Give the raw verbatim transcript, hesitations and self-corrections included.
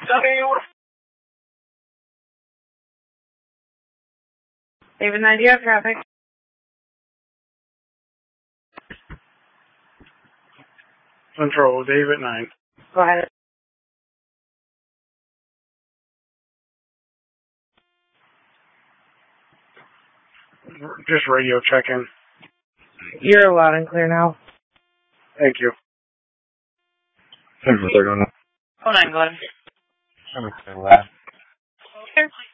David nine, do you have traffic? Control, David nine. Go ahead. Just radio checking. You're loud and clear now. Thank you. Seven thirty. Oh nine, go ahead. Seven thirty.